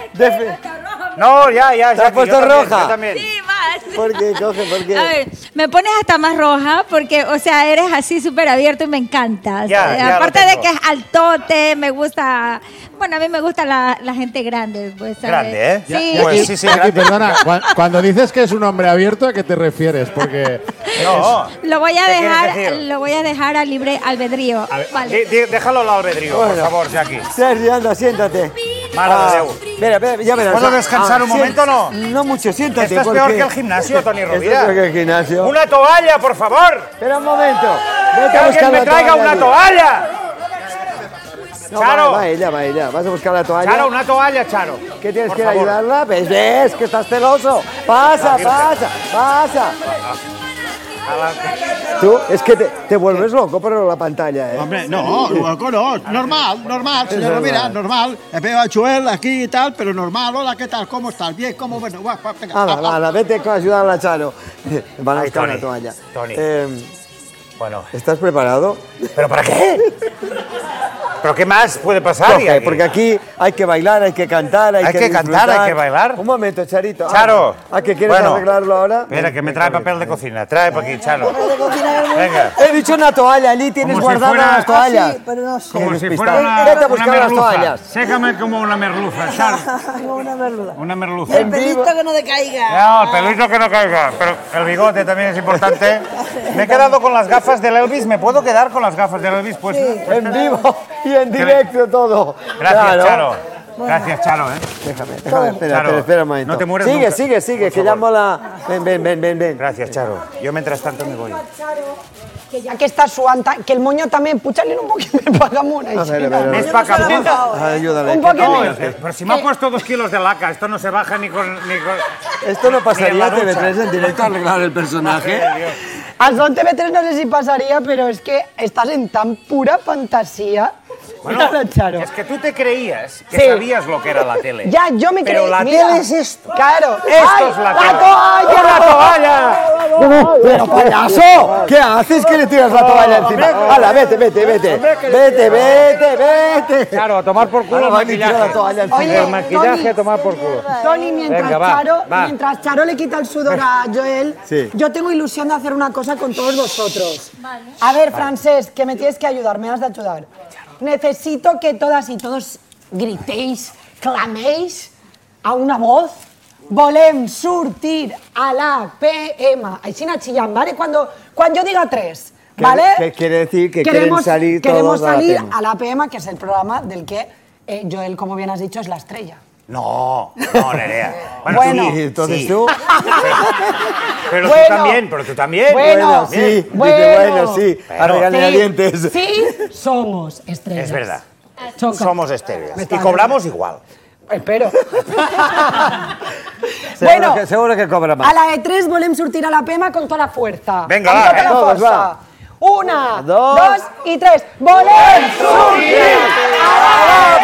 No, ya. ¿Te has puesto roja? Yo también. Sí, más. ¿Por qué? Coge, ¿por qué? A ver, me pones hasta más roja porque, o sea, eres así súper abierto y me encanta. Ya Aparte lo de tengo. que es altote, me gusta... Bueno, a mí me gusta la gente grande. Pues, ¿sabes? Grande, ¿eh? Sí. Pues sí, Aquí, grande. perdona, cuando dices que es un hombre abierto, ¿a qué te refieres? Porque No. Lo voy a ¿Qué quieres decir? lo voy a dejar a libre albedrío. Vale. Déjalo al albedrío, por favor, Jackie. Sergio, anda, siéntate. Mare de Déu. Espera, ya verás. ¿Puedo descansar un momento o no? No mucho, siéntate. Esto es porque- peor que el gimnasio, Toni Esto es Rovira. peor que el gimnasio. ¡Una toalla, por favor! Espera un momento. Vete ¡Que a buscar alguien me la traiga toalla una allí. toalla! No, Charo. va ella. Vas a buscar la toalla. Charo, una toalla, Charo. ¿Qué tienes Por que favor. ayudarla? ¿Ves que estás celoso? Pasa. Tú, es que te vuelves loco por la pantalla, ¿eh? Hombre, no, loco no, normal, señor Rovira, normal. Veo a Joel aquí y tal, pero normal. Hola, ¿qué tal? ¿Cómo estás? Bien, ¿cómo? Bueno, venga. Hala, vete a ayudarla a Charo. Van a Ay, buscar Toni, una toalla. Toni. Bueno, ¿Estás preparado? ¿pero para qué? ¿Pero qué más puede pasar? Coge, porque aquí hay que bailar, hay que cantar, hay que cantar, disfrutar. hay que bailar. Un momento, Charito. Charo. ¿A qué quieres Bueno, arreglarlo ahora? Espera, que me trae papel de cocina. Trae para aquí, Charo. Venga. He dicho una toalla, allí tienes Como si guardadas fuera- las toallas. Sí, pero no sé. Como si despistado. fuera una, Vete a una buscar las merluza. toallas. Sécame como una merluza, Charo. Una merluza. Una merluza. El pelito que no decaiga. No, el pelito que no caiga, pero el bigote también es importante. Me he quedado con las gafas del Elvis. ¿Me puedo quedar con las gafas del Elvis? Pues, En vivo y en directo todo. Gracias, Claro. Charo. Gracias, Charo, ¿eh? Déjame, Charo, espera un momento. no te mueres Sigue, nunca. sigue, Por que favor. llamo a la... Ven. Gracias, Charo. Yo mientras tanto me voy. Que ya que està suant, que el moño també, puja-li un poquit més per damunt, A així. ver. Es para capunt. Ayúdale. Un poquito No, más. pero si me ha puesto 2 kilos de laca, esto no se baja ni con... Esto no Ni pasaría en la a TV3 ducha. en directo a arreglar el personaje. Al Son TV3 no sé si passaria, però és que estàs en tan pura fantasia. Bueno, Mira, Charo. es que tú te creías que Sí. sabías lo que era la tele. Ya, yo me Pero creí. la mira. tele es esto. Claro. Esto ¡Ay, es la ¡La tele. toalla! ¡Una toalla! ¡Pero payaso! ¿Qué haces que le tiras la toalla encima? ¡Hala, vete! Claro, a tomar por culo el Ahora va a tirar la maquillaje. toalla encima. Oye, El maquillaje Toni. a tomar por culo. Tony, mientras, Venga, va, va. mientras Charo le quita el sudor a Joel, Sí. yo tengo ilusión de hacer una cosa con todos vosotros. A ver, Francesc, que me tienes que ayudar, me has de ayudar. Necesito que todas y todos gritéis, claméis a una voz. Volem sortir a la PM. Així anar chillant, ¿vale? Cuando yo diga 3, ¿vale? ¿Qué quiere decir? Que quieren salir queremos todos a la salir PM. a la PM, que es el programa del que Joel, como bien has dicho, es la estrella. No, Nerea. Bueno. Sí, entonces sí. tú... Pero Bueno. tú también. Bueno. sí, dice, Bueno. bueno, sí, a Bueno. regañadientes. Sí, somos estrellas. Es verdad. Choca. Somos estrellas. Me Y está- cobramos igual. Espero. Seguro que cobra más. a la E3 volem sortir a la PEMA con toda la fuerza. Venga, Con va, tota la todos, força. va. 1, Dos. 2 y 3. Volem sortir a la